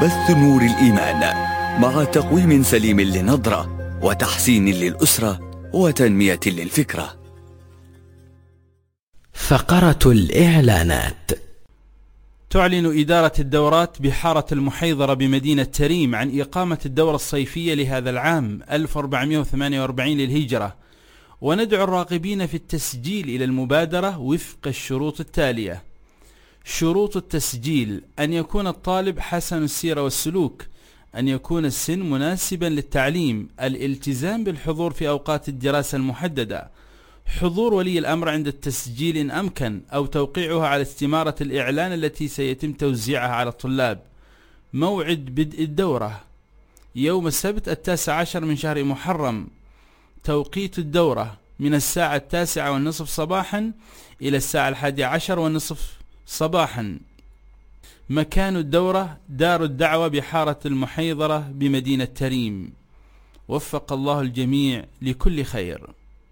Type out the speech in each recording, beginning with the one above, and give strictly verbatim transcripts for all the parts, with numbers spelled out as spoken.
بث نور الإيمان مع تقويم سليم للنظرة وتحسين للأسرة وتنمية للفكرة. فقرة الإعلانات. تعلن إدارة الدورات بحارة المحيضرة بمدينة تريم عن إقامة الدورة الصيفية لهذا العام ألف وأربعمائة وثمانية وأربعين للهجرة، وندعو الراغبين في التسجيل إلى المبادرة وفق الشروط التالية. شروط التسجيل: أن يكون الطالب حسن السيرة والسلوك، أن يكون السن مناسبا للتعليم، الالتزام بالحضور في أوقات الدراسة المحددة، حضور ولي الأمر عند التسجيل إن أمكن، أو توقيعها على استمارة الإعلان التي سيتم توزيعها على الطلاب. موعد بدء الدورة: يوم السبت التاسع عشر من شهر محرم. توقيت الدورة: من الساعة التاسعة والنصف صباحا إلى الساعة الحادية عشر والنصف صباحا. مكان الدورة: دار الدعوة بحارة المحيضرة بمدينة تريم. وفق الله الجميع لكل خير.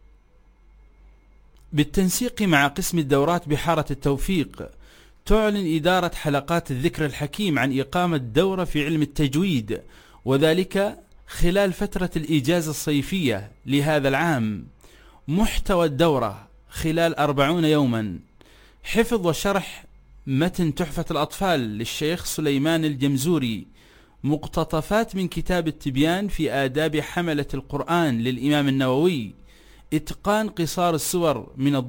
بالتنسيق مع قسم الدورات بحارة التوفيق، تعلن إدارة حلقات الذكر الحكيم عن إقامة دورة في علم التجويد، وذلك خلال فترة الإجازة الصيفية لهذا العام. محتوى الدورة خلال أربعون يوما: حفظ وشرح متن تحفة الأطفال للشيخ سليمان الجمزوري، مقتطفات من كتاب التبيان في آداب حملة القرآن للإمام النووي، إتقان قصار السور من